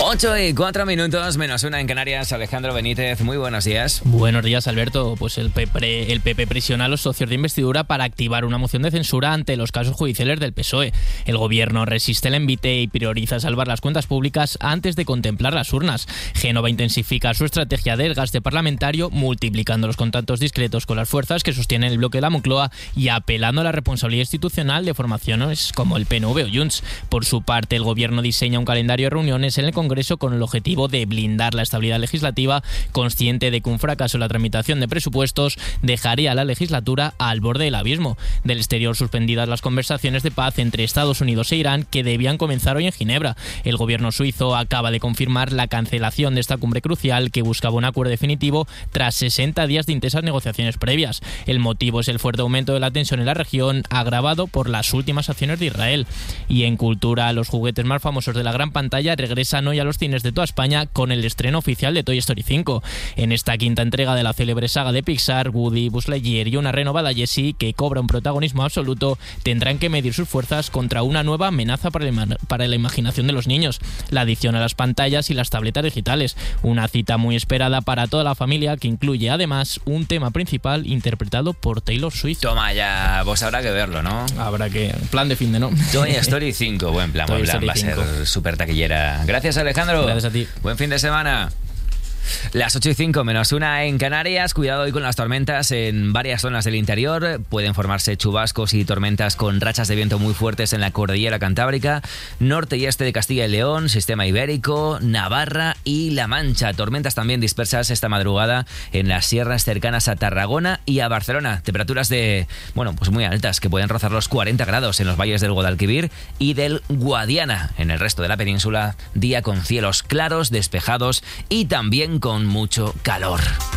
8:04, -1 en Canarias. Alejandro Benítez, muy buenos días. Buenos días, Alberto. Pues el PP presiona a los socios de investidura para activar una moción de censura ante los casos judiciales del PSOE. El gobierno resiste el envite y prioriza salvar las cuentas públicas antes de contemplar las urnas. Génova intensifica su estrategia de desgaste parlamentario, multiplicando los contactos discretos con las fuerzas que sostienen el bloque de la Moncloa y apelando a la responsabilidad institucional de formaciones como el PNV o Junts. Por su parte, el gobierno diseña un calendario de reuniones en el Congreso con el objetivo de blindar la estabilidad legislativa, consciente de que un fracaso en la tramitación de presupuestos dejaría la legislatura al borde del abismo. Del exterior, suspendidas las conversaciones de paz entre Estados Unidos e Irán que debían comenzar hoy en Ginebra. El gobierno suizo acaba de confirmar la cancelación de esta cumbre crucial que buscaba un acuerdo definitivo tras 60 días de intensas negociaciones previas. El motivo es el fuerte aumento de la tensión en la región, agravado por las últimas acciones de Israel. Y en cultura, los juguetes más famosos de la gran pantalla regresan hoy a los cines de toda España con el estreno oficial de Toy Story 5. En esta quinta entrega de la célebre saga de Pixar, Woody, Buzz Lightyear y una renovada Jessie, que cobra un protagonismo absoluto, tendrán que medir sus fuerzas contra una nueva amenaza para la imaginación de los niños: la adicción a las pantallas y las tabletas digitales. Una cita muy esperada para toda la familia, que incluye además un tema principal interpretado por Taylor Swift. Toma ya, pues habrá que verlo, ¿no? Habrá que... Plan de fin de, ¿no? Toy Story 5, buen plan, Toy Story va a 5. ser súper taquillera. Gracias, Alejandro. Gracias a ti. Buen fin de semana. Las 8:05, -1 en Canarias. Cuidado hoy con las tormentas en varias zonas del interior. Pueden formarse chubascos y tormentas con rachas de viento muy fuertes en la cordillera cantábrica, norte y este de Castilla y León, sistema ibérico, Navarra y La Mancha. Tormentas también dispersas esta madrugada en las sierras cercanas a Tarragona y a Barcelona. Temperaturas pues muy altas, que pueden rozar los 40 grados en los valles del Guadalquivir y del Guadiana. En el resto de la península, día con cielos claros, despejados y también con mucho calor.